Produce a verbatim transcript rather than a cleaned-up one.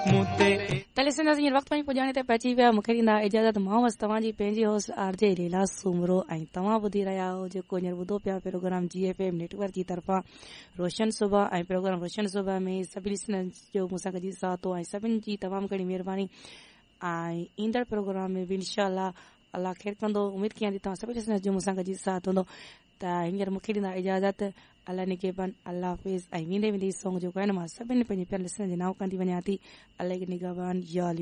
Listeners, in your वक्त में पुजाने ते पची पे मुखरिंदा इजाजत मोहम्मद तवाजी पेंजी होस्ट आरजे लीला सुमरो आई तमा बुधी रहा हो जो कोन्यर बुधो प्या प्रोग्राम जीएफएम नेटवर्क की तरफा रोशन सुबह आई प्रोग्राम रोशन सुबह में सभी लिसनर्स जो मुसा जी साथ हो आई सभी जी तमाम कड़ी मेहरबानी आई इंदर प्रोग्राम में भी इंशाल्लाह अल्लाह खैर कंदो उम्मीद किया दी तमाम सभी लिसनर्स जो मुसा जी साथ हो ता हिंगर मुखरिंदा इजाजत अल्लाह ने के बन अल्लाह हाफिज आई विंदे विंदे सॉन्ग जो कहना मा सभी ने पंजे प्यार लिसनर नाव कंदी वन्याती अल्लाह के निगहबान या